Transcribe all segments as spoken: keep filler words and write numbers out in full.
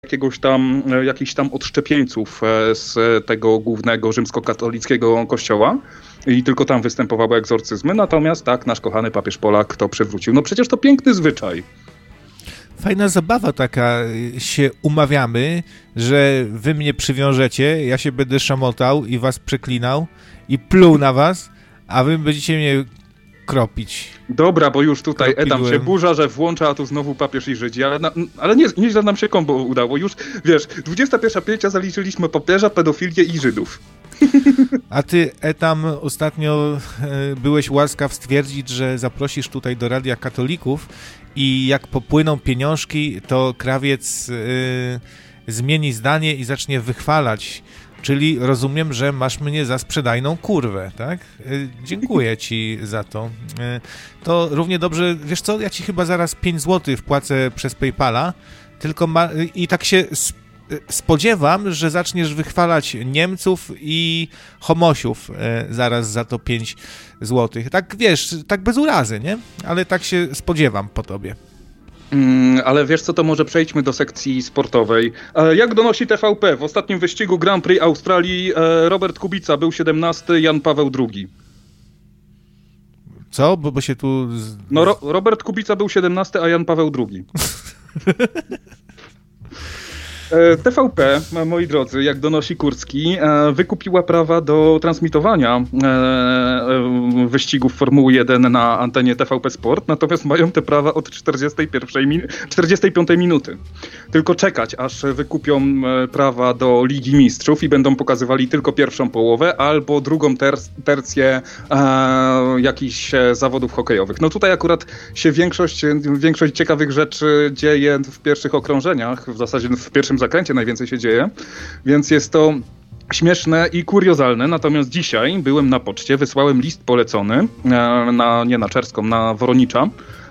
jakiegoś tam, jakichś tam odszczepieńców z tego głównego rzymskokatolickiego kościoła i tylko tam występowały egzorcyzmy, natomiast tak, nasz kochany papież Polak to przywrócił. No przecież to piękny zwyczaj. Fajna zabawa taka, się umawiamy, że wy mnie przywiążecie, ja się będę szamotał i was przeklinał i pluł na was, a wy będziecie mnie kropić. Dobra, bo już tutaj Kropidłem. Edam się burza, że włącza, a tu znowu papież i Żydzi, ale, na, ale nie, nieźle nam się kombo udało. Już, wiesz, dwudziesta pierwsza piecia zaliczyliśmy papieża, pedofilię i Żydów. A ty, Etam, ostatnio e, byłeś łaskaw stwierdzić, że zaprosisz tutaj do Radia Katolików i jak popłyną pieniążki, to krawiec e, zmieni zdanie i zacznie wychwalać. Czyli rozumiem, że masz mnie za sprzedajną kurwę, tak? E, dziękuję ci za to. E, to równie dobrze, wiesz co, ja ci chyba zaraz pięć złotych wpłacę przez PayPala, tylko ma, i tak się sp- spodziewam, że zaczniesz wychwalać Niemców i homosiów e, zaraz za to pięć złotych. Tak, wiesz, tak bez urazy, nie? Ale tak się spodziewam po tobie. Mm, ale wiesz co, to może przejdźmy do sekcji sportowej. E, jak donosi T V P, w ostatnim wyścigu Grand Prix Australii e, Robert Kubica był siedemnasty, Jan Paweł drugi. Co? Bo, bo się tu... Z... No, Ro- Robert Kubica był siedemnasty, a Jan Paweł drugi. T V P, moi drodzy, jak donosi Kurski, wykupiła prawa do transmitowania wyścigów Formuły jeden na antenie T V P Sport, natomiast mają te prawa od czterdziestej pierwszej min- czterdziestej piątej minuty. Tylko czekać, aż wykupią prawa do Ligi Mistrzów i będą pokazywali tylko pierwszą połowę albo drugą ter- tercję e, jakichś zawodów hokejowych. No tutaj akurat się większość, większość ciekawych rzeczy dzieje w pierwszych okrążeniach, w zasadzie w pierwszym zakręcie najwięcej się dzieje, więc jest to śmieszne i kuriozalne. Natomiast dzisiaj byłem na poczcie, wysłałem list polecony, na, nie na Czerską, na Woronicza,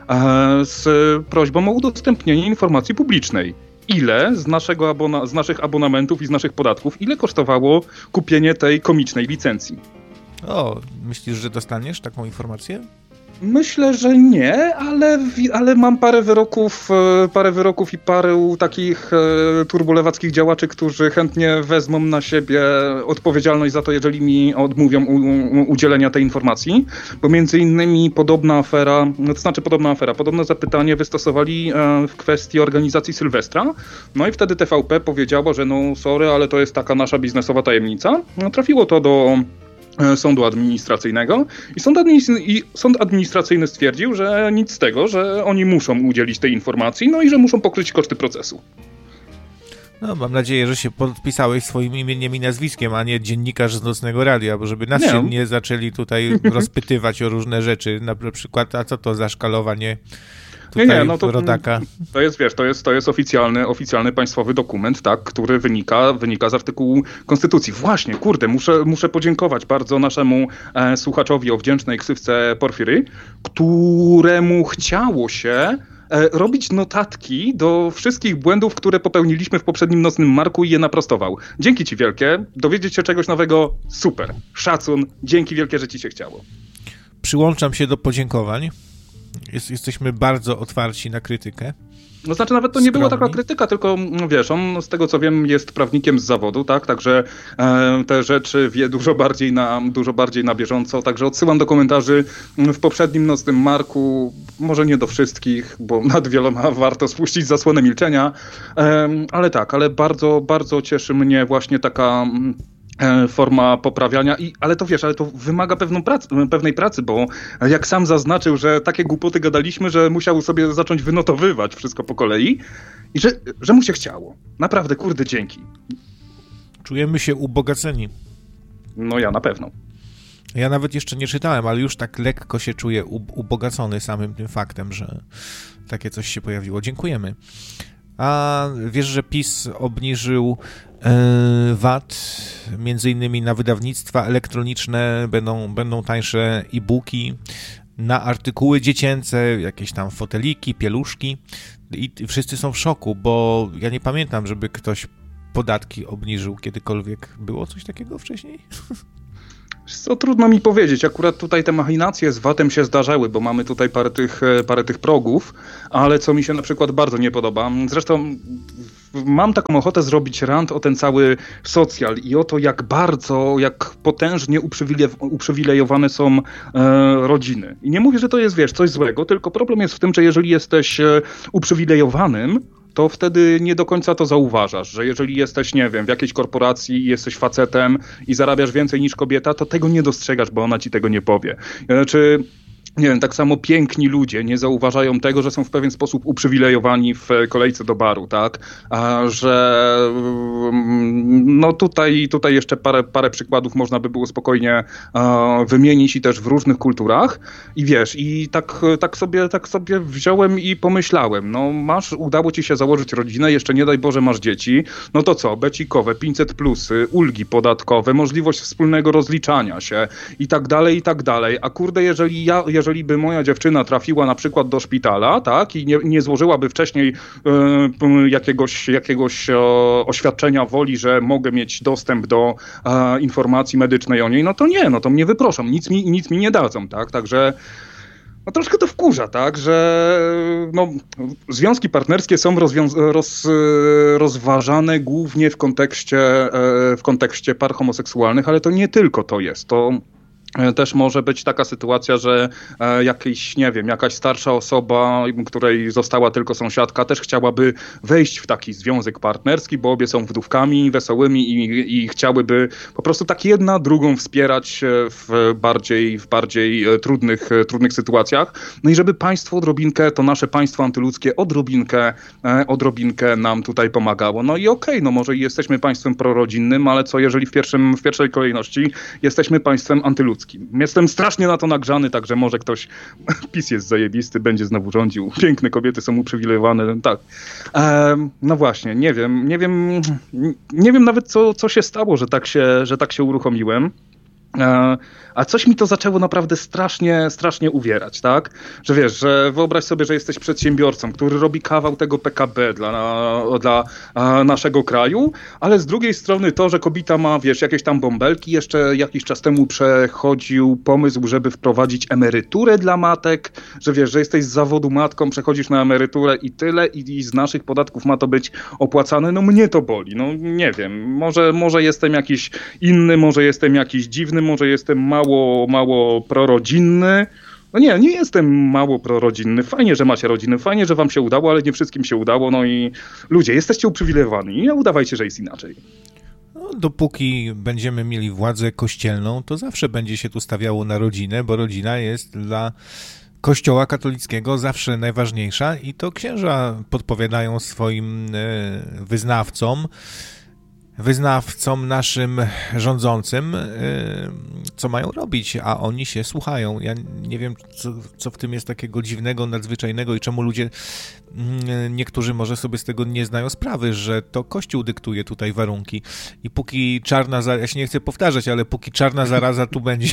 z prośbą o udostępnienie informacji publicznej. Ile z, naszego abona- z naszych abonamentów i z naszych podatków, ile kosztowało kupienie tej komicznej licencji? O, myślisz, że dostaniesz taką informację? Myślę, że nie, ale, ale mam parę wyroków, parę wyroków i parę takich turbolewackich działaczy, którzy chętnie wezmą na siebie odpowiedzialność za to, jeżeli mi odmówią u, u, udzielenia tej informacji, bo między innymi podobna afera, no to znaczy podobna afera, podobne zapytanie wystosowali w kwestii organizacji Sylwestra, no i wtedy T V P powiedziało, że no sorry, ale to jest taka nasza biznesowa tajemnica. No, trafiło to do sądu administracyjnego i sąd, administ- i sąd administracyjny stwierdził, że nic z tego, że oni muszą udzielić tej informacji, no i że muszą pokryć koszty procesu. No, mam nadzieję, że się podpisałeś swoim imieniem i nazwiskiem, a nie dziennikarz z Nocnego Radia, bo żeby nas nie. się nie zaczęli tutaj rozpytywać o różne rzeczy, na przykład, a co to za szkalowanie tutaj nie, nie, no to, rodaka? To jest, wiesz, to jest, to jest oficjalny, oficjalny państwowy dokument, tak, który wynika, wynika z artykułu Konstytucji. Właśnie, kurde, muszę, muszę podziękować bardzo naszemu e, słuchaczowi o wdzięcznej ksywce Porfiry, któremu chciało się e, robić notatki do wszystkich błędów, które popełniliśmy w poprzednim Nocnym Marku i je naprostował. Dzięki ci wielkie, dowiedzieć się czegoś nowego, super, szacun, dzięki wielkie, że ci się chciało. Przyłączam się do podziękowań. Jest, jesteśmy bardzo otwarci na krytykę. No znaczy nawet to nie była taka krytyka, tylko wiesz, on z tego co wiem jest prawnikiem z zawodu, tak, także e, te rzeczy wie dużo bardziej na, dużo bardziej na bieżąco, także odsyłam do komentarzy w poprzednim Nocnym Marku, może nie do wszystkich, bo nad wieloma warto spuścić zasłonę milczenia, e, ale tak, ale bardzo, bardzo cieszy mnie właśnie taka forma poprawiania, i, ale to wiesz, ale to wymaga pewną pracy, pewnej pracy, bo jak sam zaznaczył, że takie głupoty gadaliśmy, że musiał sobie zacząć wynotowywać wszystko po kolei i że, że mu się chciało. Naprawdę, kurde, dzięki. Czujemy się ubogaceni. No ja na pewno. Ja nawet jeszcze nie czytałem, ale już tak lekko się czuję ubogacony samym tym faktem, że takie coś się pojawiło. Dziękujemy. A wiesz, że PiS obniżył V A T, między innymi na wydawnictwa elektroniczne, będą, będą tańsze e-booki, na artykuły dziecięce, jakieś tam foteliki, pieluszki i wszyscy są w szoku, bo ja nie pamiętam, żeby ktoś podatki obniżył kiedykolwiek. Było coś takiego wcześniej? Co trudno mi powiedzieć, akurat tutaj te machinacje z V A T-em się zdarzały, bo mamy tutaj parę tych, parę tych progów, ale co mi się na przykład bardzo nie podoba, zresztą mam taką ochotę zrobić rant o ten cały socjal i o to, jak bardzo, jak potężnie uprzywile- uprzywilejowane są e, rodziny. I nie mówię, że to jest, wiesz, coś złego, tylko problem jest w tym, że jeżeli jesteś e, uprzywilejowanym, to wtedy nie do końca to zauważasz, że jeżeli jesteś, nie wiem, w jakiejś korporacji i jesteś facetem i zarabiasz więcej niż kobieta, to tego nie dostrzegasz, bo ona ci tego nie powie. Znaczy, nie wiem, tak samo piękni ludzie nie zauważają tego, że są w pewien sposób uprzywilejowani w kolejce do baru, tak? A że no tutaj, tutaj jeszcze parę, parę przykładów można by było spokojnie uh, wymienić i też w różnych kulturach. I wiesz, i tak, tak, sobie, tak sobie wziąłem i pomyślałem, no masz, udało ci się założyć rodzinę, jeszcze nie daj Boże masz dzieci, no to co, becikowe, pięćset plusy, ulgi podatkowe, możliwość wspólnego rozliczania się i tak dalej, i tak dalej. A kurde, jeżeli ja jeżeli by moja dziewczyna trafiła na przykład do szpitala, tak, i nie, nie złożyłaby wcześniej e, jakiegoś, jakiegoś e, oświadczenia woli, że mogę mieć dostęp do e, informacji medycznej o niej, no to nie, no to mnie wyproszą, nic mi, nic mi nie dadzą, tak, także no troszkę to wkurza, tak, że no, związki partnerskie są rozwią- roz, rozważane głównie w kontekście, e, w kontekście par homoseksualnych, ale to nie tylko to jest, to też może być taka sytuacja, że e, jakiś, nie wiem, jakaś starsza osoba, której została tylko sąsiadka, też chciałaby wejść w taki związek partnerski, bo obie są wdówkami wesołymi i, i chciałyby po prostu tak jedna drugą wspierać w bardziej, w bardziej trudnych, trudnych sytuacjach. No i żeby państwo odrobinkę, to nasze państwo antyludzkie odrobinkę, e, odrobinkę nam tutaj pomagało. No i okej, okay, no może jesteśmy państwem prorodzinnym, ale co jeżeli w, pierwszym, w pierwszej kolejności jesteśmy państwem antyludzkim? Jestem strasznie na to nagrzany, także może ktoś, PiS jest zajebisty, będzie znowu rządził. Piękne kobiety są uprzywilejowane, tak. Ehm, no właśnie, nie wiem, nie wiem, nie wiem nawet co, co się stało, że tak się, że tak się uruchomiłem. A coś mi to zaczęło naprawdę strasznie, strasznie uwierać, tak? Że wiesz, że wyobraź sobie, że jesteś przedsiębiorcą, który robi kawał tego P K B dla, dla naszego kraju, ale z drugiej strony to, że kobieta ma, wiesz, jakieś tam bąbelki, jeszcze jakiś czas temu przechodził pomysł, żeby wprowadzić emeryturę dla matek, że wiesz, że jesteś z zawodu matką, przechodzisz na emeryturę i tyle i, i z naszych podatków ma to być opłacane, no mnie to boli, no nie wiem, może, może jestem jakiś inny, może jestem jakiś dziwny, może jestem mało, mało prorodzinny. No nie, nie jestem mało prorodzinny. Fajnie, że macie rodziny, fajnie, że wam się udało, ale nie wszystkim się udało. No i ludzie, jesteście uprzywilejowani. Nie udawajcie, że jest inaczej. No, dopóki będziemy mieli władzę kościelną, to zawsze będzie się tu stawiało na rodzinę, bo rodzina jest dla Kościoła katolickiego zawsze najważniejsza i to księża podpowiadają swoim wyznawcom, wyznawcom naszym rządzącym, co mają robić, a oni się słuchają. Ja nie wiem, co, co w tym jest takiego dziwnego, nadzwyczajnego i czemu ludzie, niektórzy może sobie z tego nie zdają sprawy, że to Kościół dyktuje tutaj warunki i póki czarna zaraza, ja się nie chcę powtarzać, ale póki czarna zaraza tu będzie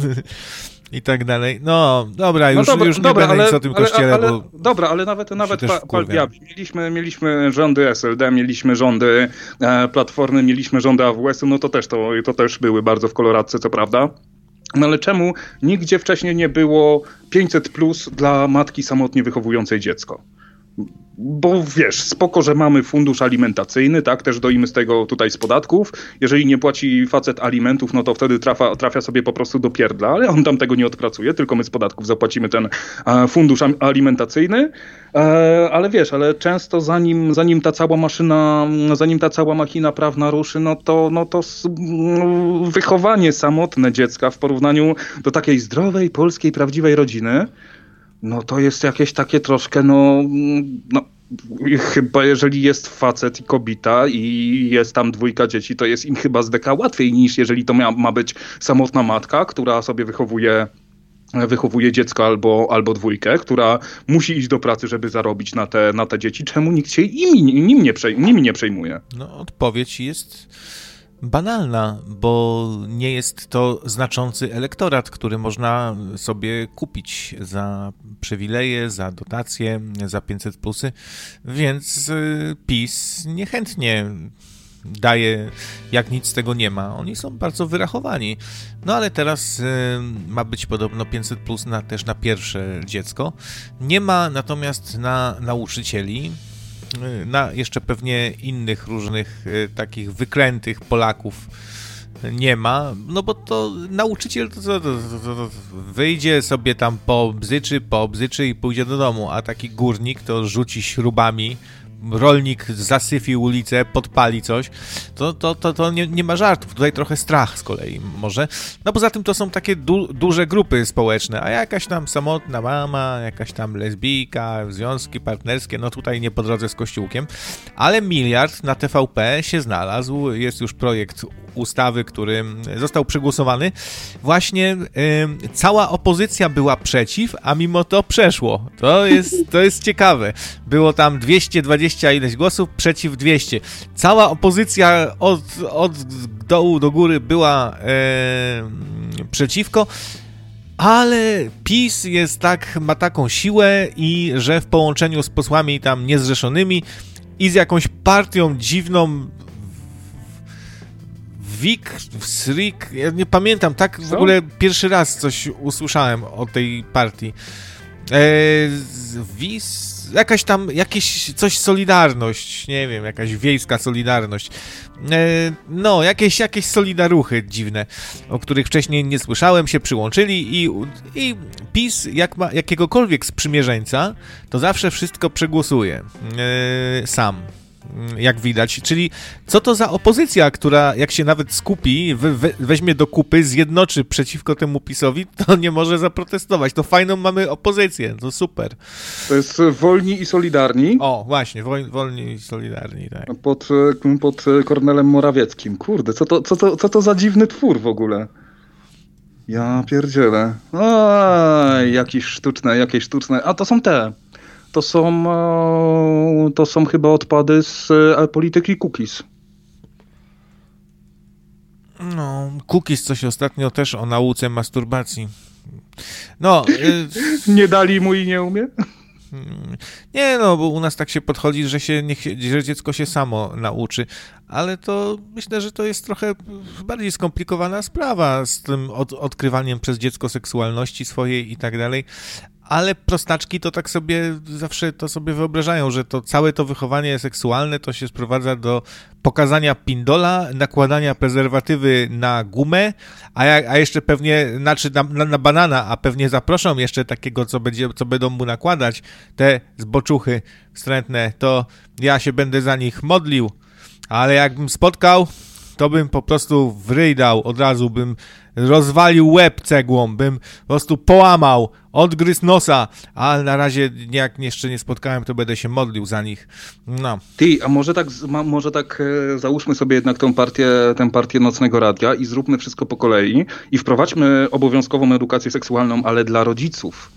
i tak dalej. No, dobra, już, no dobra, już nie dobra, będę ale, nic o tym ale, Kościele, ale, bo... Dobra, ale nawet, nawet pa, pal diabli. Mieliśmy, mieliśmy rządy S L D, mieliśmy rządy e, Platformy, mieliśmy rządy A W S-u, no to też, to, to też były bardzo w koloradce, co prawda. No ale czemu nigdzie wcześniej nie było pięćset plus dla matki samotnie wychowującej dziecko? Bo wiesz, spoko, że mamy fundusz alimentacyjny, tak, też doimy z tego tutaj z podatków. Jeżeli nie płaci facet alimentów, no to wtedy trafia, trafia sobie po prostu do pierdla, ale on tam tego nie odpracuje, tylko my z podatków zapłacimy ten e, fundusz alimentacyjny. E, ale wiesz, ale często zanim, zanim ta cała maszyna, zanim ta cała machina prawna ruszy, no to, no to no, wychowanie samotne dziecka w porównaniu do takiej zdrowej, polskiej, prawdziwej rodziny, no to jest jakieś takie troszkę, no, no chyba jeżeli jest facet i kobieta i jest tam dwójka dzieci, to jest im chyba z deka łatwiej niż jeżeli to ma, ma być samotna matka, która sobie wychowuje wychowuje dziecko albo, albo dwójkę, która musi iść do pracy, żeby zarobić na te, na te dzieci. Czemu nikt się im, nim, nie przej, nim nie przejmuje? No odpowiedź jest banalna, bo nie jest to znaczący elektorat, który można sobie kupić za przywileje, za dotacje, za pięćset plusy, więc PiS niechętnie daje, jak nic z tego nie ma. Oni są bardzo wyrachowani. No ale teraz y, ma być podobno pięćset plus na, też na pierwsze dziecko. Nie ma natomiast na nauczycieli, y, na jeszcze pewnie innych różnych y, takich wyklętych Polaków nie ma, no bo to nauczyciel to, to, to, to, to wyjdzie sobie tam poobzyczy, poobzyczy i pójdzie do domu, a taki górnik to rzuci śrubami, rolnik zasyfi ulicę, podpali coś, to, to, to, to nie, nie ma żartów. Tutaj trochę strach z kolei może. No poza tym to są takie du- duże grupy społeczne, a jakaś tam samotna mama, jakaś tam lesbijka, związki partnerskie, no tutaj nie po drodze z kościółkiem, ale miliard na T V P się znalazł, jest już projekt ustawy, który został przegłosowany. Właśnie y, cała opozycja była przeciw, a mimo to przeszło. To jest, to jest ciekawe. Było tam dwieście dwadzieścia ileś głosów, przeciw dwieście. Cała opozycja od, od dołu do góry była y, przeciwko, ale PiS jest tak, ma taką siłę i że w połączeniu z posłami tam niezrzeszonymi i z jakąś partią dziwną Wik, Srik, ja nie pamiętam, tak w Co? ogóle pierwszy raz coś usłyszałem o tej partii. E, Wis, jakaś tam, jakieś coś Solidarność, nie wiem, jakaś wiejska Solidarność. E, no, jakieś, jakieś solidaruchy dziwne, o których wcześniej nie słyszałem, się przyłączyli i, i PiS, jak ma jakiegokolwiek sprzymierzeńca, to zawsze wszystko przegłosuje e, sam. Jak widać, czyli co to za opozycja, która jak się nawet skupi, we, we, weźmie do kupy, zjednoczy przeciwko temu PiS-owi, to nie może zaprotestować. To fajną mamy opozycję, to super. To jest Wolni i Solidarni. O, właśnie, wol, Wolni i Solidarni, tak. Pod, pod Kornelem Morawieckim. Kurde, co to, co, to, co to za dziwny twór w ogóle? Ja pierdzielę. Oj, jakieś sztuczne, jakieś sztuczne. A to są te... To są, to są chyba odpady z polityki cookies. No, cookies coś ostatnio też o nauce masturbacji. No. Y... nie dali mu i nie umie? Nie, no, bo u nas tak się podchodzi, że, się niech, że dziecko się samo nauczy, ale to myślę, że to jest trochę bardziej skomplikowana sprawa z tym od, odkrywaniem przez dziecko seksualności swojej i tak dalej. Ale prostaczki to tak sobie zawsze to sobie wyobrażają, że to całe to wychowanie seksualne to się sprowadza do pokazania pindola, nakładania prezerwatywy na gumę, a, a jeszcze pewnie znaczy na, na, na banana, a pewnie zaproszą jeszcze takiego, co będzie, co będą mu nakładać, te zboczuchy wstrętne, to ja się będę za nich modlił, ale jakbym spotkał, to bym po prostu w ryj dał, od razu bym rozwalił łeb cegłą, bym po prostu połamał, odgryzł nosa, ale na razie jak jeszcze nie spotkałem, to będę się modlił za nich. No. Ty, a może tak, może tak e, załóżmy sobie jednak tą partię, tę partię Nocnego Radia i zróbmy wszystko po kolei i wprowadźmy obowiązkową edukację seksualną, ale dla rodziców.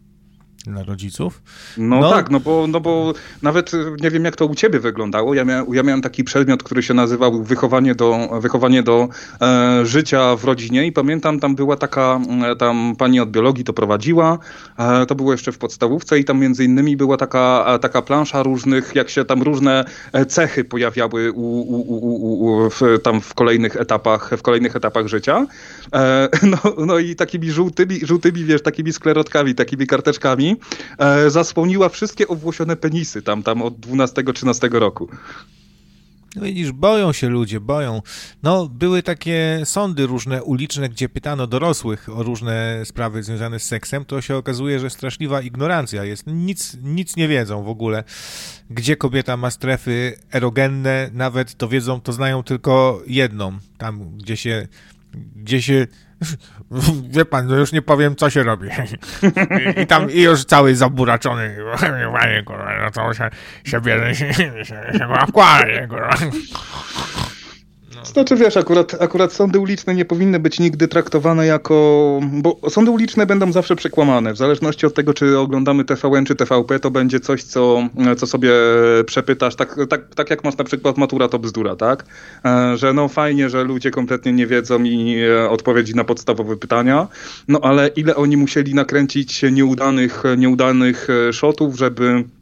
Dla rodziców? No, no tak, no bo, no bo nawet nie wiem, jak to u ciebie wyglądało. Ja, mia, ja miałem taki przedmiot, który się nazywał wychowanie do, wychowanie do e, życia w rodzinie i pamiętam, tam była taka, tam pani od biologii to prowadziła, e, to było jeszcze w podstawówce i tam między innymi była taka, taka plansza różnych, jak się tam różne cechy pojawiały u, u, u, u, w, tam w kolejnych etapach, w kolejnych etapach życia. E, no, no i takimi żółtymi, żółtymi, wiesz, takimi sklerotkami, takimi karteczkami E, zasłoniła wszystkie owłosione penisy tam, tam od dwunastego trzynastego roku. No widzisz, boją się ludzie, boją. No, były takie sądy różne uliczne, gdzie pytano dorosłych o różne sprawy związane z seksem, to się okazuje, że straszliwa ignorancja jest. Nic, nic nie wiedzą w ogóle. Gdzie kobieta ma strefy erogenne, nawet to wiedzą, to znają tylko jedną. Tam, gdzie się, gdzie się wie pan, no już nie powiem, co się robi. I, i tam i już cały zaburaczony. No to się, się bierze, się, się, się akwarie, no. Znaczy wiesz, akurat, akurat sądy uliczne nie powinny być nigdy traktowane jako... Bo sądy uliczne będą zawsze przekłamane. W zależności od tego, czy oglądamy T V N czy T V P, to będzie coś, co, co sobie przepytasz. Tak, tak, tak jak masz na przykład matura to bzdura, tak? Że no fajnie, że ludzie kompletnie nie wiedzą i odpowiedzi na podstawowe pytania. No ale ile oni musieli nakręcić nieudanych, nieudanych shotów, żeby...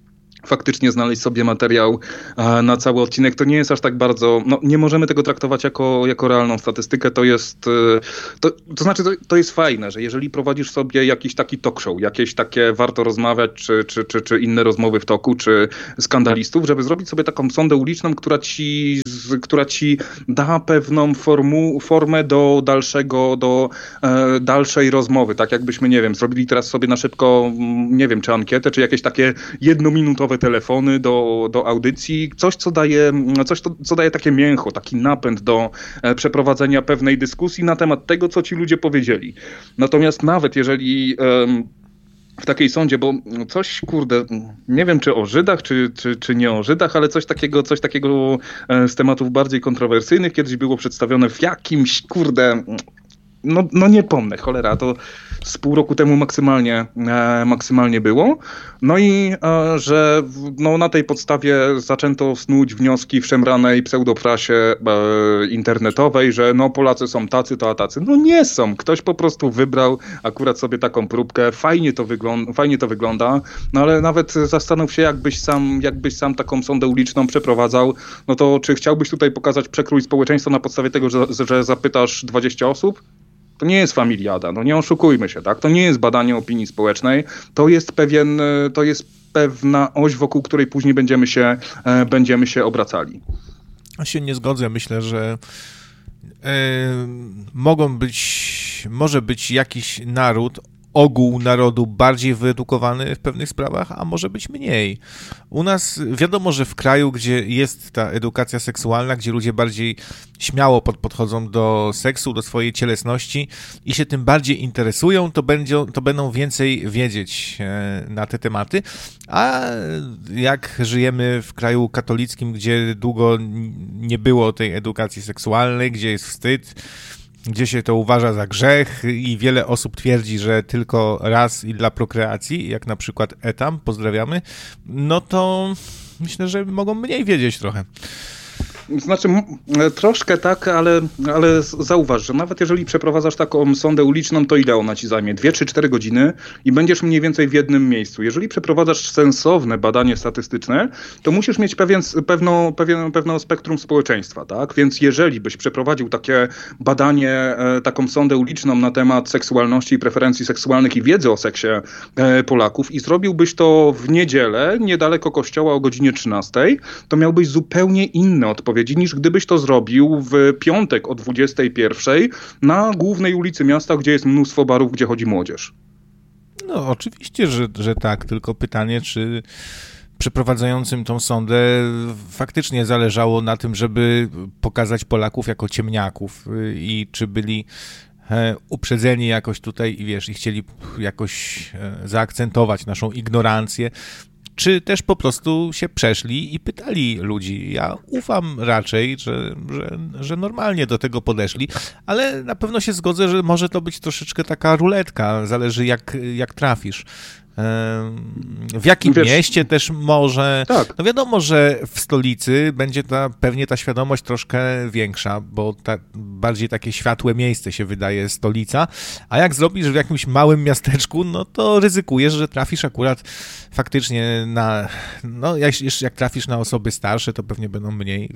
faktycznie znaleźć sobie materiał na cały odcinek, to nie jest aż tak bardzo, no nie możemy tego traktować jako, jako realną statystykę, to jest, to, to znaczy to, to jest fajne, że jeżeli prowadzisz sobie jakiś taki talk show, jakieś takie warto rozmawiać, czy, czy, czy, czy inne rozmowy w toku, czy skandalistów, żeby zrobić sobie taką sondę uliczną, która ci, która ci da pewną formu, formę do dalszego, do e, dalszej rozmowy, tak jakbyśmy, nie wiem, zrobili teraz sobie na szybko, nie wiem, czy ankietę, czy jakieś takie jednominutowe telefony do, do audycji, coś co daje, coś to, co daje takie mięcho, taki napęd do e, przeprowadzenia pewnej dyskusji na temat tego, co ci ludzie powiedzieli. Natomiast nawet jeżeli e, w takiej sądzie, bo coś, kurde, nie wiem czy o Żydach, czy, czy, czy nie o Żydach, ale coś takiego, coś takiego z tematów bardziej kontrowersyjnych kiedyś było przedstawione w jakimś, kurde, no, no nie pomnę, cholera, to z pół roku temu maksymalnie, e, maksymalnie było. No i e, że no, na tej podstawie zaczęto snuć wnioski w szemranej pseudoprasie e, internetowej, że no Polacy są tacy, to a tacy. No nie są. Ktoś po prostu wybrał akurat sobie taką próbkę. Fajnie to, wygląda, fajnie to wygląda, no ale nawet zastanów się, jakbyś sam, jakbyś sam taką sondę uliczną przeprowadzał, no to czy chciałbyś tutaj pokazać przekrój społeczeństwa na podstawie tego, że, że zapytasz dwadzieścia osób? To nie jest familiada, no nie oszukujmy się, tak? To nie jest badanie opinii społecznej, to jest pewien, to jest pewna oś, wokół której później będziemy się, e, będziemy się obracali. Ja się nie zgodzę, myślę, że e, mogą być, może być jakiś naród, ogół narodu bardziej wyedukowany w pewnych sprawach, a może być mniej. U nas wiadomo, że w kraju, gdzie jest ta edukacja seksualna, gdzie ludzie bardziej śmiało pod, podchodzą do seksu, do swojej cielesności i się tym bardziej interesują, to, będzie, to będą więcej wiedzieć na te tematy. A jak żyjemy w kraju katolickim, gdzie długo nie było tej edukacji seksualnej, gdzie jest wstyd, gdzie się to uważa za grzech i wiele osób twierdzi, że tylko raz i dla prokreacji, jak na przykład Etam, pozdrawiamy, no to myślę, że mogą mniej wiedzieć trochę. Znaczy troszkę tak, ale, ale zauważ, że nawet jeżeli przeprowadzasz taką sondę uliczną, to ile ona ci zajmie? dwie, trzy, cztery godziny i będziesz mniej więcej w jednym miejscu. Jeżeli przeprowadzasz sensowne badanie statystyczne, to musisz mieć pewien, pewno, pewien, pewne spektrum społeczeństwa, tak? Więc jeżeli byś przeprowadził takie badanie, taką sondę uliczną na temat seksualności i preferencji seksualnych i wiedzy o seksie Polaków i zrobiłbyś to w niedzielę, niedaleko kościoła o godzinie trzynastej, to miałbyś zupełnie inne odpowiedzi, niż gdybyś to zrobił w piątek o dwudziestej pierwszej na głównej ulicy miasta, gdzie jest mnóstwo barów, gdzie chodzi młodzież. No oczywiście, że, że tak, tylko pytanie, czy przeprowadzającym tą sondę faktycznie zależało na tym, żeby pokazać Polaków jako ciemniaków i czy byli uprzedzeni jakoś tutaj i wiesz, i chcieli jakoś zaakcentować naszą ignorancję, czy też po prostu się przeszli i pytali ludzi. Ja ufam raczej, że, że, że normalnie do tego podeszli, ale na pewno się zgodzę, że może to być troszeczkę taka ruletka, zależy jak, jak trafisz. W jakim Wiesz, mieście też może, tak. No wiadomo, że w stolicy będzie ta, pewnie ta świadomość troszkę większa, bo ta, bardziej takie światłe miejsce się wydaje stolica, a jak zrobisz w jakimś małym miasteczku, no to ryzykujesz, że trafisz akurat faktycznie na, no jak, jak trafisz na osoby starsze, to pewnie będą mniej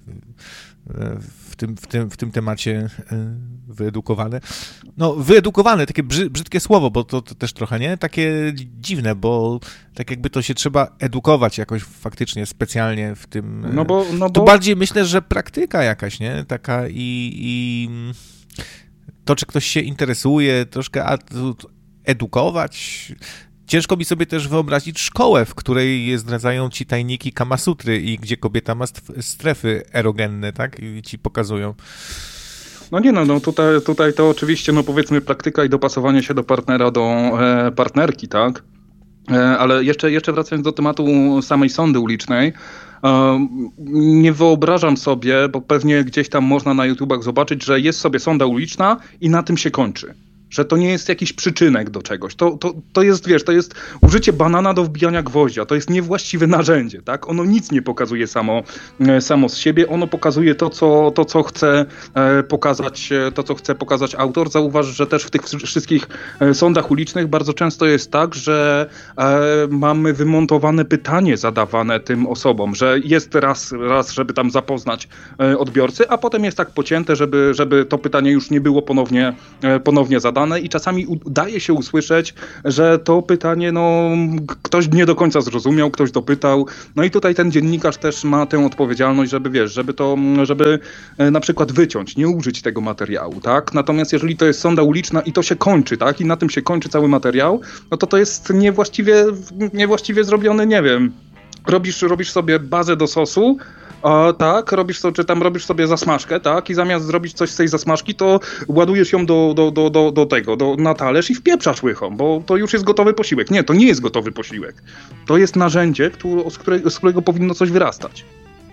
w tym, w tym, w tym temacie wyedukowane. No wyedukowane, takie brzydkie słowo, bo to, to też trochę, nie? Takie dziwne, bo tak jakby to się trzeba edukować jakoś faktycznie specjalnie w tym. No bo, no bo... To bardziej myślę, że praktyka jakaś, nie? Taka i, i to, czy ktoś się interesuje, troszkę edukować. Ciężko mi sobie też wyobrazić szkołę, w której zdradzają ci tajniki Kamasutry i gdzie kobieta ma strefy erogenne, tak? I ci pokazują. No nie no, no tutaj, tutaj to oczywiście, no powiedzmy praktyka i dopasowanie się do partnera, do e, partnerki, tak? E, ale jeszcze, jeszcze wracając do tematu samej sondy ulicznej, e, nie wyobrażam sobie, bo pewnie gdzieś tam można na YouTubach zobaczyć, że jest sobie sonda uliczna i na tym się kończy. że to nie jest jakiś przyczynek do czegoś. To, to, to jest, wiesz, to jest użycie banana do wbijania gwoździa. To jest niewłaściwe narzędzie, tak? Ono nic nie pokazuje samo, samo z siebie. Ono pokazuje to, co, to, co chce pokazać, to, co chce pokazać autor. Zauważ, że też w tych wszystkich sądach ulicznych bardzo często jest tak, że mamy wymontowane pytanie zadawane tym osobom, że jest raz, raz, żeby tam zapoznać odbiorcy, a potem jest tak pocięte, żeby, żeby to pytanie już nie było ponownie, ponownie zadane. I czasami udaje się usłyszeć, że to pytanie, no, ktoś nie do końca zrozumiał, ktoś dopytał. No i tutaj ten dziennikarz też ma tę odpowiedzialność, żeby, wiesz, żeby to, żeby na przykład wyciąć, nie użyć tego materiału, tak? Natomiast jeżeli to jest sonda uliczna i to się kończy, tak? I na tym się kończy cały materiał, no to to jest niewłaściwie, niewłaściwie zrobiony, nie wiem, robisz, robisz sobie bazę do sosu, a, tak, robisz sobie, czy tam robisz sobie zasmażkę, tak, i zamiast zrobić coś z tej zasmażki, to ładujesz ją do, do, do, do, do tego, do, na talerz i wpieprzasz łychą, bo to już jest gotowy posiłek. Nie, to nie jest gotowy posiłek. To jest narzędzie, które, z, którego, z którego powinno coś wyrastać.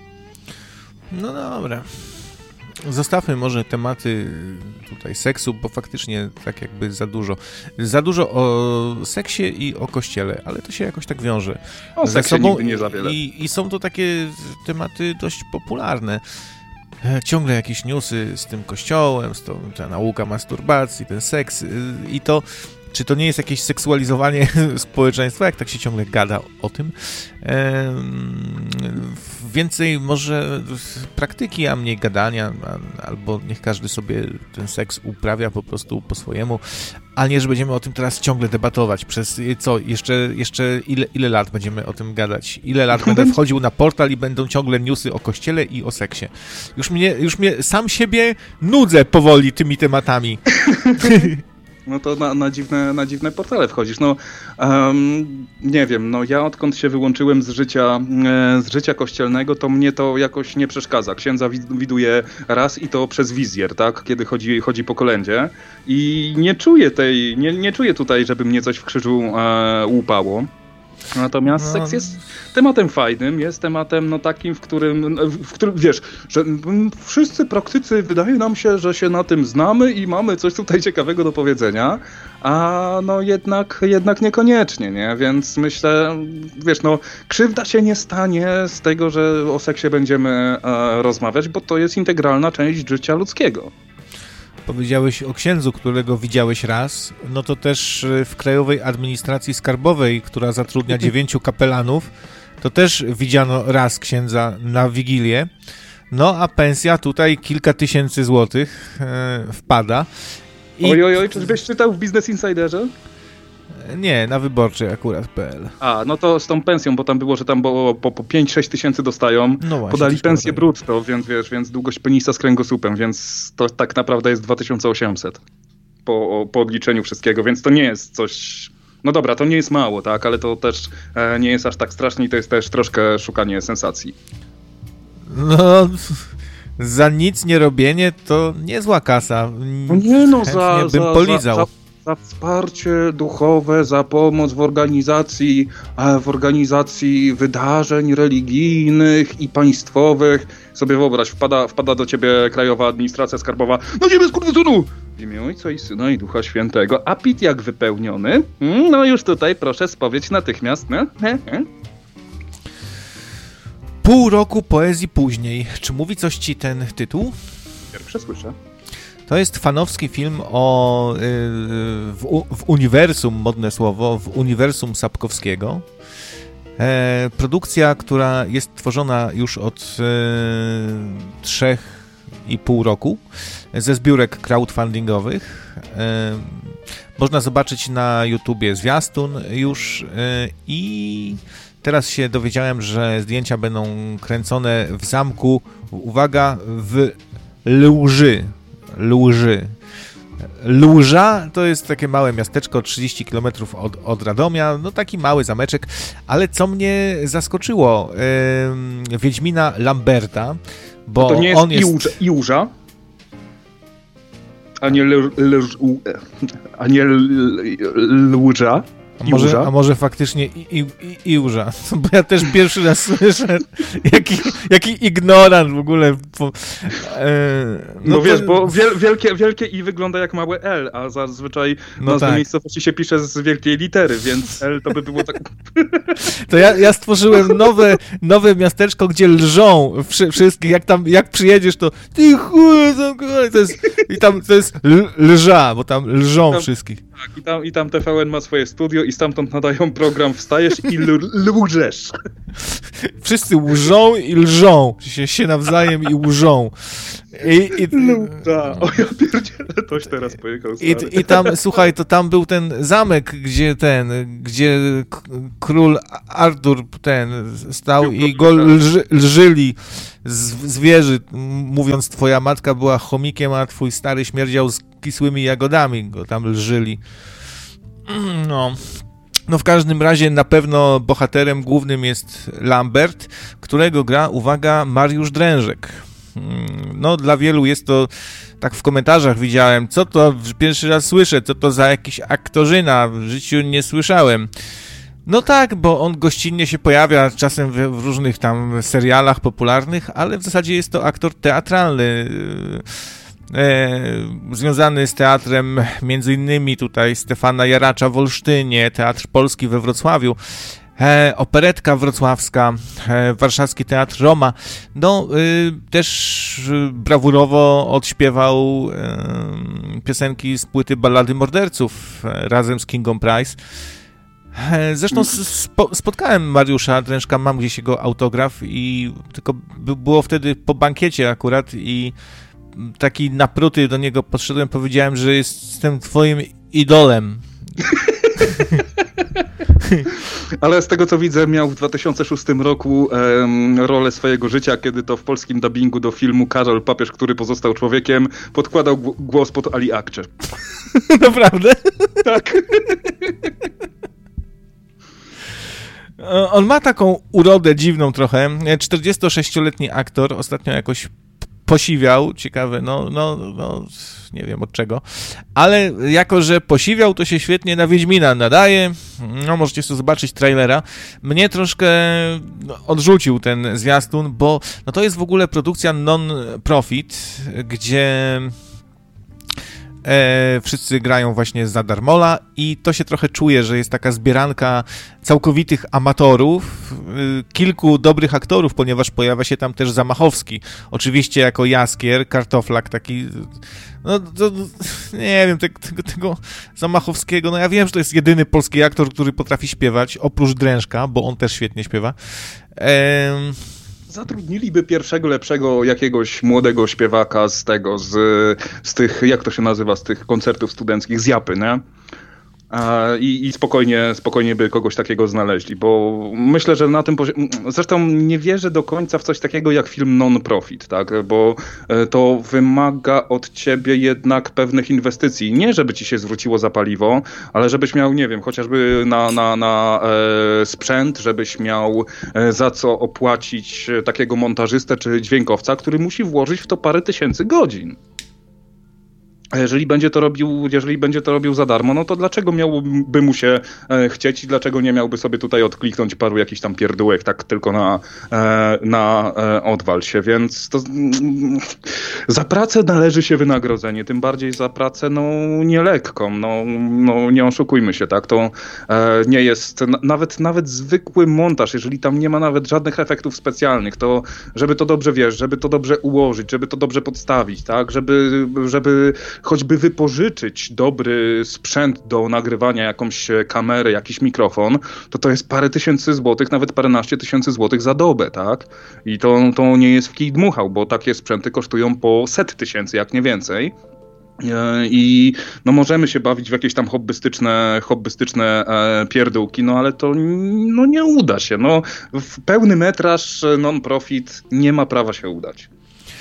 No dobra. Zostawmy może tematy tutaj seksu, bo faktycznie tak jakby za dużo. Za dużo o seksie i o kościele, ale to się jakoś tak wiąże o ze seksie sobą nigdy nie za wiele. I, i są to takie tematy dość popularne. Ciągle jakieś newsy z tym kościołem, z tą, ta nauka masturbacji, ten seks i to, czy to nie jest jakieś seksualizowanie społeczeństwa, jak tak się ciągle gada o tym. Ehm, więcej może praktyki, a mniej gadania, a, albo niech każdy sobie ten seks uprawia po prostu po swojemu, a nie, że będziemy o tym teraz ciągle debatować. Przez co? Jeszcze, jeszcze ile, ile lat będziemy o tym gadać? Ile lat będę wchodził na portal i będą ciągle newsy o kościele i o seksie? Już mnie, już mnie sam siebie nudzę powoli tymi tematami. No to na, na, dziwne, na dziwne portale wchodzisz. No um, nie wiem, no ja odkąd się wyłączyłem z życia, e, z życia kościelnego, to mnie to jakoś nie przeszkadza. Księdza widuję raz i to przez wizjer, tak? Kiedy chodzi, chodzi po kolędzie i nie czuję tej, nie, nie czuję tutaj, żeby mnie coś w krzyżu e, łupało. Natomiast no. Seks jest tematem fajnym, jest tematem no takim, w którym, w którym, wiesz, że wszyscy praktycy wydaje nam się, że się na tym znamy i mamy coś tutaj ciekawego do powiedzenia, a no jednak, jednak niekoniecznie, nie? Więc myślę, wiesz, no krzywda się nie stanie z tego, że o seksie będziemy e, rozmawiać, bo to jest integralna część życia ludzkiego. Powiedziałeś o księdzu, którego widziałeś raz, no to też w Krajowej Administracji Skarbowej, która zatrudnia dziewięciu kapelanów, to też widziano raz księdza na Wigilię. No a pensja tutaj kilka tysięcy złotych e, wpada. I... Oj, oj, oj, czyżbyś czytał w Business Insiderze? Nie, na wyborczej akurat kropka p l. A, no to z tą pensją, bo tam było, że tam było po, po pięć sześć tysięcy dostają, no właśnie, podali pensję brutto, więc wiesz, więc długość penisa z kręgosłupem, więc to tak naprawdę jest dwa tysiące osiemset po, po odliczeniu wszystkiego, więc to nie jest coś... No dobra, to nie jest mało, tak, ale to też e, nie jest aż tak strasznie i to jest też troszkę szukanie sensacji. No... Za nic nie robienie to niezła kasa. No nie no, za, bym za, polizał. Za, za, za wsparcie duchowe, za pomoc w organizacji, w organizacji wydarzeń religijnych i państwowych. Sobie wyobraź, wpada, wpada do ciebie Krajowa Administracja Skarbowa. No ciebie skurwysynu! W imię Ojca i Syna i Ducha Świętego. A pit jak wypełniony? No już tutaj proszę spowiedź natychmiast. No. He, he. Pół roku poezji później. Czy mówi coś ci ten tytuł? Pierwsze słyszę. To jest fanowski film o yy, w, w uniwersum, modne słowo, w uniwersum Sapkowskiego. E, produkcja, która jest tworzona już od e, trzech i pół roku ze zbiórek crowdfundingowych. E, można zobaczyć na YouTubie zwiastun już e, i teraz się dowiedziałem, że zdjęcia będą kręcone w zamku, uwaga, w Łży. Łży. Łża to jest takie małe miasteczko, trzydzieści kilometrów od, od Radomia, no taki mały zameczek, ale co mnie zaskoczyło, yy, Wiedźmina Lamberta, bo to nie jest on jest... Iłża? A nie, l, l, l, a nie l, l, Łża? A może, a może faktycznie i, i, i, Iłża, bo ja też pierwszy raz słyszę, jaki, jaki ignorant w ogóle. Po, e, no, no to... wiesz, bo wiel, wielkie, wielkie I wygląda jak małe L, a zazwyczaj no nazwę tak. miejscowości się pisze z wielkiej litery, więc L to by było tak... To ja, ja stworzyłem nowe, nowe miasteczko, gdzie lżą wszy, wszystkich, jak tam, jak przyjedziesz, to ty chuj, to jest, i tam to jest lża, bo tam lżą tam, wszystkich. Tak, i tam, i tam T V N ma swoje studio i stamtąd nadają program Wstajesz i łżesz. Wszyscy łżą i lżą. Się, się nawzajem i łżą. I, i, Luda. O ja pierdzielę, toś teraz pojechał. I, I tam, słuchaj, to tam był ten zamek, gdzie ten, gdzie k- król Artur ten stał i go lży, lżyli z, z wieży, mówiąc, twoja matka była chomikiem, a twój stary śmierdział z kisłymi jagodami, go tam lżyli. No... No w każdym razie na pewno bohaterem głównym jest Lambert, którego gra, uwaga, Mariusz Drężek. No dla wielu jest to, tak w komentarzach widziałem, co to, pierwszy raz słyszę, co to za jakiś aktorzyna, w życiu nie słyszałem. No tak, bo on gościnnie się pojawia czasem w, w różnych tam serialach popularnych, ale w zasadzie jest to aktor teatralny, E, związany z teatrem między innymi tutaj Stefana Jaracza w Olsztynie, Teatr Polski we Wrocławiu, e, Operetka Wrocławska, e, Warszawski Teatr Roma. No, e, też brawurowo odśpiewał e, piosenki z płyty Ballady Morderców e, razem z Kingą Price. E, zresztą spo, spotkałem Mariusza Drężka, mam gdzieś jego autograf i tylko było wtedy po bankiecie akurat i taki napruty do niego podszedłem, powiedziałem, że jestem twoim idolem. Ale z tego co widzę, miał w dwa tysiące szóstym roku um, rolę swojego życia, kiedy to w polskim dubbingu do filmu Karol Papież, który pozostał człowiekiem, podkładał g- głos pod Ali Akcze. Naprawdę? Tak. On ma taką urodę dziwną trochę. czterdziestosześcioletni aktor, ostatnio jakoś posiwiał, ciekawe, no, no, no, nie wiem od czego, ale jako, że posiwiał, to się świetnie na Wiedźmina nadaje, no możecie sobie zobaczyć trailera. Mnie troszkę odrzucił ten zwiastun, bo no to jest w ogóle produkcja non-profit, gdzie E, wszyscy grają właśnie za darmola i to się trochę czuje, że jest taka zbieranka całkowitych amatorów, y, kilku dobrych aktorów, ponieważ pojawia się tam też Zamachowski, oczywiście jako Jaskier, Kartoflak taki, no to, nie wiem, te, tego, tego Zamachowskiego, no ja wiem, że to jest jedyny polski aktor, który potrafi śpiewać, oprócz Drężka, bo on też świetnie śpiewa. E, Zatrudniliby pierwszego, lepszego jakiegoś młodego śpiewaka z tego, z, z tych, jak to się nazywa, z tych koncertów studenckich, z Japy, nie? I, i spokojnie, spokojnie by kogoś takiego znaleźli, bo myślę, że na tym poziomie, zresztą nie wierzę do końca w coś takiego jak film non-profit, tak, bo to wymaga od ciebie jednak pewnych inwestycji, nie żeby ci się zwróciło za paliwo, ale żebyś miał, nie wiem, chociażby na, na, na e, sprzęt, żebyś miał e, za co opłacić takiego montażystę czy dźwiękowca, który musi włożyć w to parę tysięcy godzin. A jeżeli będzie to robił, jeżeli będzie to robił za darmo, no to dlaczego miałby mu się e, chcieć i dlaczego nie miałby sobie tutaj odkliknąć paru jakichś tam pierdółek tak tylko na, e, na e, odwal się, więc to, mm, za pracę należy się wynagrodzenie, tym bardziej za pracę, no nie lekką, no, no nie oszukujmy się, tak, to e, nie jest, na, nawet, nawet zwykły montaż, jeżeli tam nie ma nawet żadnych efektów specjalnych, to żeby to dobrze, wiesz, żeby to dobrze ułożyć, żeby to dobrze podstawić, tak, żeby, żeby choćby wypożyczyć dobry sprzęt do nagrywania, jakąś kamerę, jakiś mikrofon, to to jest parę tysięcy złotych, nawet paręnaście tysięcy złotych za dobę, tak? I to, to nie jest w kij dmuchał, bo takie sprzęty kosztują po set tysięcy, jak nie więcej. I no możemy się bawić w jakieś tam hobbystyczne, hobbystyczne e, pierdółki, no ale to no nie uda się. No, w pełny metraż non-profit nie ma prawa się udać.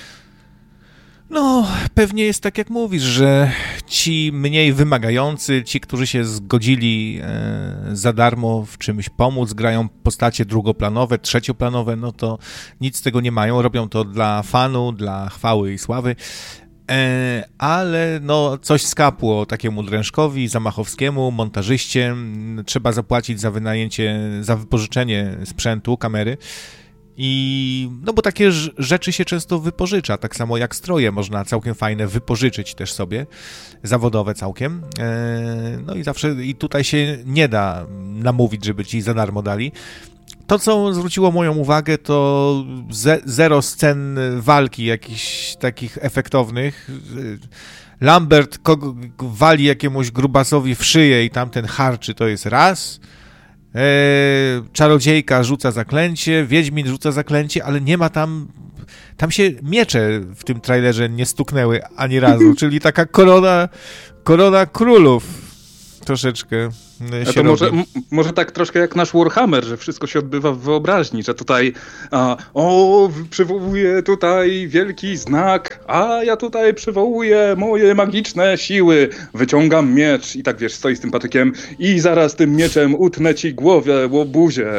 No, pewnie jest tak, jak mówisz, że ci mniej wymagający, ci, którzy się zgodzili e, za darmo w czymś pomóc, grają postacie drugoplanowe, trzecioplanowe, no to nic z tego nie mają, robią to dla fanu, dla chwały i sławy. E, ale no coś skapło takiemu Drężkowi, Zamachowskiemu, montażyście. Trzeba zapłacić za wynajęcie, za wypożyczenie sprzętu, kamery. I no bo takie rzeczy się często wypożycza, tak samo jak stroje można całkiem fajne wypożyczyć też sobie, zawodowe całkiem. E, no i zawsze i tutaj się nie da namówić, żeby ci za darmo dali. To, co zwróciło moją uwagę, to ze, zero scen walki jakichś takich efektownych. Lambert kogo, wali jakiemuś grubasowi w szyję i tamten harczy, to jest raz. E, czarodziejka rzuca zaklęcie, Wiedźmin rzuca zaklęcie, ale nie ma tam... Tam się miecze w tym trailerze nie stuknęły ani razu, czyli taka korona, korona królów. Troszeczkę się to może, m- może tak troszkę jak nasz Warhammer, że wszystko się odbywa w wyobraźni, że tutaj a, o, przywołuję tutaj wielki znak, a ja tutaj przywołuję moje magiczne siły, wyciągam miecz i tak wiesz, stoi z tym patykiem i zaraz tym mieczem utnę ci głowę, łobuzie.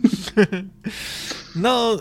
No...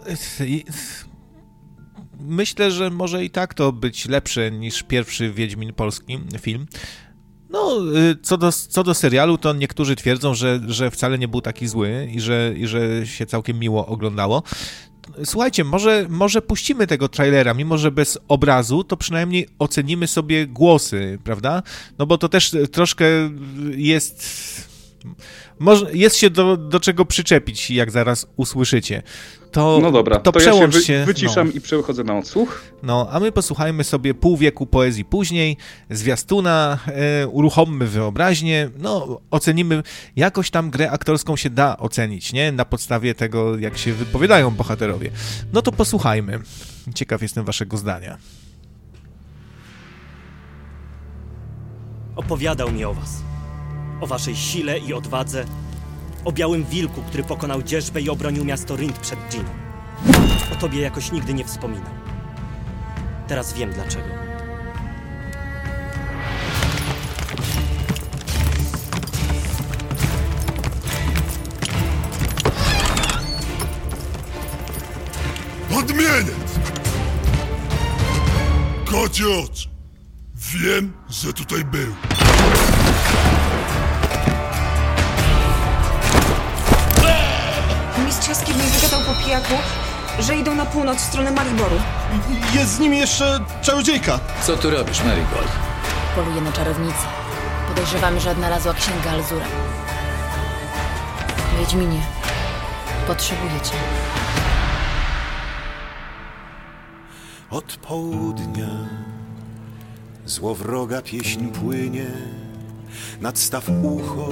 Myślę, że może i tak to być lepsze niż pierwszy Wiedźmin polski film. No, co do, co do serialu, to niektórzy twierdzą, że, że wcale nie był taki zły i że, i że się całkiem miło oglądało. Słuchajcie, może, może puścimy tego trailera, mimo że bez obrazu, to przynajmniej ocenimy sobie głosy, prawda? No bo to też troszkę jest... Może, jest się do, do czego przyczepić, jak zaraz usłyszycie. To, no dobra, to, to przełącz ja się, wy, się wyciszam no. i przechodzę na odsłuch. No, a my posłuchajmy sobie pół wieku poezji później, zwiastuna, e, uruchommy wyobraźnię, no, ocenimy, jakoś tam grę aktorską się da ocenić, nie? Na podstawie tego, jak się wypowiadają bohaterowie. No to posłuchajmy. Ciekaw jestem waszego zdania. Opowiadał mi o was, o waszej sile i odwadze, o białym wilku, który pokonał dzierżbę i obronił miasto Rind przed dżinem. O tobie jakoś nigdy nie wspominał. Teraz wiem dlaczego. Odmieniec! Kocie oczy! Wiem, że tutaj był. Mistrz Jaskini wygadał po pijaku, że idą na północ w stronę Mariboru. Jest z nimi jeszcze czarodziejka. Co tu robisz, Marigold? Poluję na czarownicę. Podejrzewamy, że odnalazła księgę Alzura. Wiedźminie, potrzebuję cię. Od południa złowroga pieśń płynie, nadstaw ucho